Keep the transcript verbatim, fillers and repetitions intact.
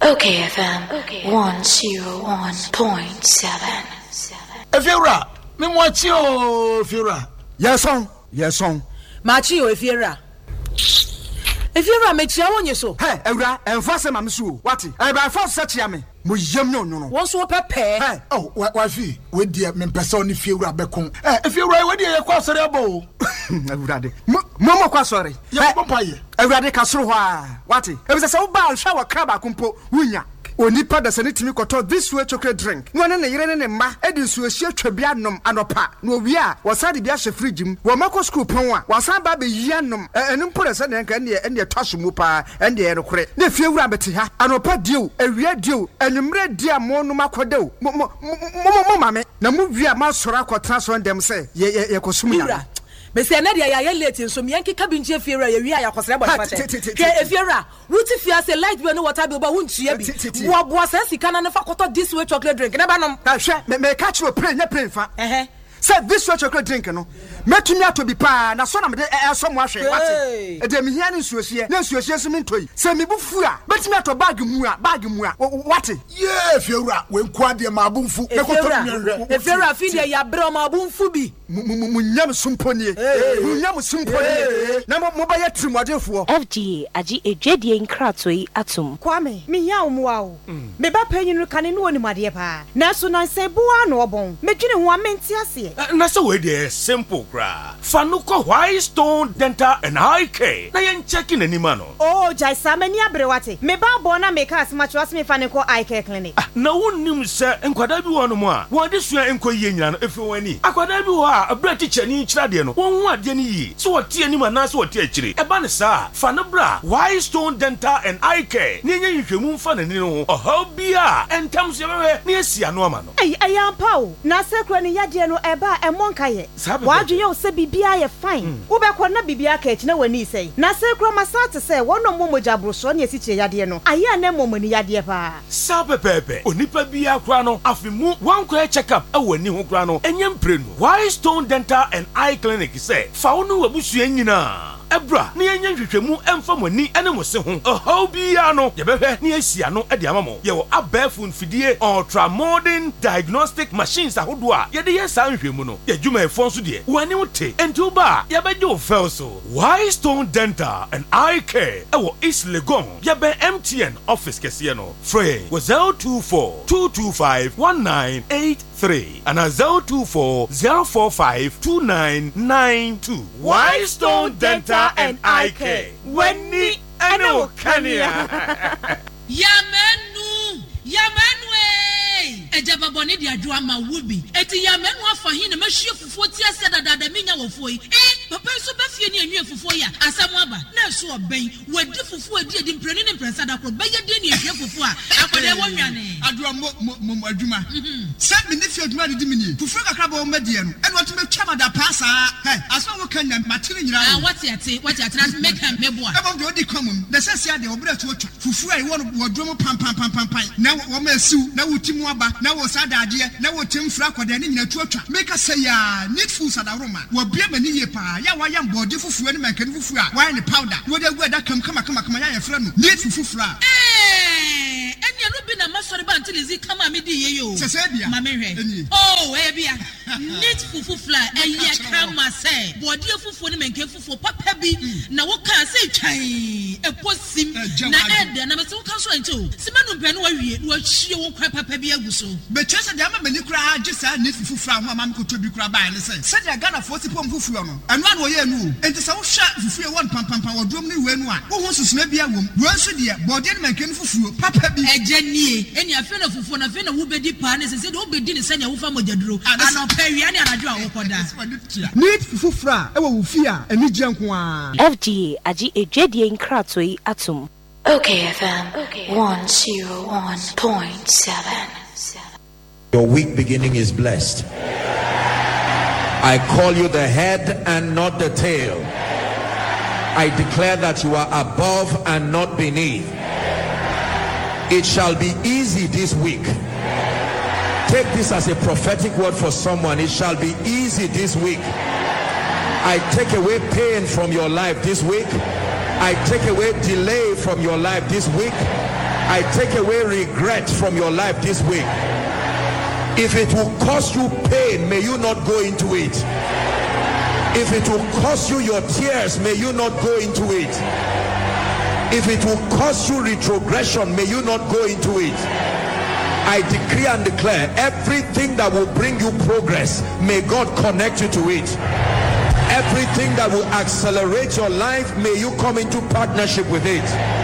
Okay F M, okay. one oh one point seven. Efiera, me mwachi o Efiera. Yes on, yes on. Machi o Efiera. Efiera me chia wonye so. Hey, Ewra, enfase ma me so. Wati? E ba fa so chia me. Mo yam no no no. Won so pepe. Hey, oh, wa fi, we die me pese oni Efiera bekon. Eh, Efiera we die ye kwa sori abo. Ewra de. Mo mo kwa sori. Ye papa ye. Ewra de ka soro ho a. Wati? E be se wo ba hwa wa kra ba kompo wunya. Onipa da sane timi koto this way chocolate drink. No ne yire ne ma edi nsuo hia twabia nom anopa. No wi a wasade bia hye fridge mu. Wo mako school pon a wasan ba be yia nom. Enu mpore se ne nka ne ne twaso mu pa ende ye rekore. Ne fie wura bete ha. Anopa dio, ewia dio, enumre dia mo no makodew. Mo mo mo mame. Na mu wi a ma sora akotra so ndem se ye ye kosum ya. Bese na dia ya ye late nso me yanke kabinche Efiera ye wi a yakosere body fate. Ke Efiera, wuti fia se light bi no water bi ba wuntua bi. Wo bo asa sika na ne fa koto this way chocolate drink. Na ba nom. Ka hwe me me catch you play, na play fa. Eh eh. Say this way chocolate drink no. Metumi ato bi pa na so na me de eso mo ahwe wate. E de me hia ne nsuohie. Na nsuohie so me ntoi. Say me bufu a, metumi ato bag mu a, bag mu a. Wate? Yeah, Efiera, we nkwa de ma abunfu. Me koto nwe. Efiera fi de ya bre ma abunfu bi. Mu nyam sumponie. Mu nyam sumponie. Na mo ba ya trimodefo. F G A agi edwedie nkrato yi atom. Kwame, me hia wo wa wo. Me ba panyinu kane no oni made pa. Na so na se bua no obon. Medwene ho amenti ase. Na so we dey simple kra. Fanuko White Stone Dental and Eye Care. Na yen checking anima no. Oh, jai samani abrewate. Me ba bona make us match was me Fanuko Eye Care clinic. Na wonnim se enkwada bi wono mo a. Won de sua enko yie nyina no efi wani. Akwada bi wo a abra teacher ni kira de no. Won hu ade ni yi. So wote anima na so wote akire. Eba ne sa. Fanabra White Stone Dental and Eye Care. Ni nya hwehwemu mfa na ni no. Oha bia entam so yebehwe ni asia no ama no. Ei ayampa o. Na sekro ni yade no eba emonka ye. Wadwe yo se bibia ye fine. Wo be ko na bibia ka echi na wani sei. Na sekro masate se wono momoja broso na esiche yade no. Aya na momoni yade pa. Sabe pepe. Onipa bia kra no afimu wan kwa check up awani ho kra no. Enye mprenu. White Stone Dental and Eye Clinic say fa wono wabusua nyina. Ebra ni enye hwehwemu emfa mani ene mo se ho ohaw bia no ye behwe ni asia no e de amamo ye wo abafu mfidie ultra modern diagnostic machines ahodo a ye de ye san hwehwemu no ye dwuma efo nso de wani wote enti ba ye beje wo fel so White Stone Dental and Eye Care e wo East Legon ye be M T N office kese no free wo zero two four two two five one nine eight three and a zero two four zero four five two nine nine two. White Stone Dental and Eye Care. Wenni eno kania. Yamenu, yamenu eh. Ejaba boni di adwa ma wubi. Eti yamenu afa hin na mahie fufuo ti ase dadada menya wofo yi. Eh, papa so ba fie ni anwie fufuo ya. Asam aba. Na so oben. Wadi fufuo adi adi mpreni ne mpresa da kro. Ba ye de ni ahie fufuo a. Akode wo nwane. Adwa mo mo adwuma. Se me ne fie adwuma de mini. Fufuo kakra ba o medie no. Eno to metwa mada pasa. Hey, aso wo kan na matire nyira. Ah, what yate, what yate na make am meboa. Eba do di common. Na se sia de obra to otwa. Fufuo ai wo wodwo pam pam pam pam pam. Na wo ma siu, na wo timu aba, na wo sadade, na wo temfra akoda ne nyina to otwa. Make say ya need food sadaroma. Wo bia mani ye pa. Ya wa ya mbode fufuo ne mankani fufuo a. Wa ne powder. Wo de gu ada kam kama kama kama ya ye fra no. Need fufuo a. Eh, enya no bi na masori ba antilizi kama me di ye yo. Se se bia. Mama hwe. Oh, eh bia. Need fufuo fla eye kama say. Bode fufuo ne mankan fufuo papa bi na wo ka say twan eposim na ede na me se wo ka so enti o. Sima no mpɛ no wa wie no ahie wo kwa papa bi aguso. Be chese de ama mani kura age sa need fufuo a ho ama me ko to bi kura ba ne say. Se de Ghana fo si pom fufuo no. Eno an wo ye nu. Enti se wo hwa fufuo won pam pam pam wodrom ne we nu a. Wo ho susuna bia wom. Wo nso de bode ne mankan fufuo papa bi. Eje nie. Eni afi na fufuo na afi na wo bedi pa ne se se de wo bedi ne sanya wo fa mogyaduro. Ano pawia ne anadwo a wo koda. Need fufuo a e wo wo fi a eni gye nko a. F G A agi edwedie nkrato yi atom. Okay F M, okay. one oh one point seven. Your week beginning is blessed. I call you the head and not the tail. I declare that you are above and not beneath. It shall be easy this week. Take this as a prophetic word for someone. It shall be easy this week. I take away pain from your life this week. I take away delay from your life this week. I take away regret from your life this week. If it will cause you pain, may you not go into it. If it will cause you your tears, may you not go into it. If it will cause you retrogression, may you not go into it. I decree and declare, everything that will bring you progress, may God connect you to it. Everything that will accelerate your life, may you come into partnership with it.